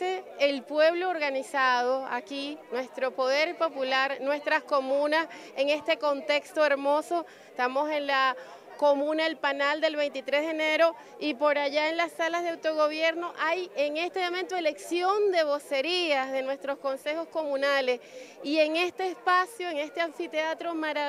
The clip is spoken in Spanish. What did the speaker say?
ejerce el pueblo organizado aquí, nuestro poder popular, nuestras comunas, en este contexto hermoso. Estamos en la comuna El Panal del 23 de enero y por allá en las salas de autogobierno hay en este momento elección de vocerías de nuestros consejos comunales y en este espacio, en este anfiteatro maravilloso,